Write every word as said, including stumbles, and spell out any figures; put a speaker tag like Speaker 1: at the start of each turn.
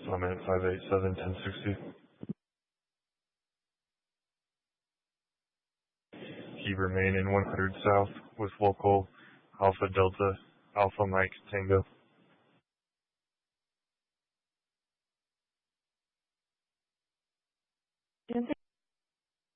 Speaker 1: I'm at five eight seven, ten sixty. He remain in one hundred south with local Alpha Delta, Alpha Mike Tango.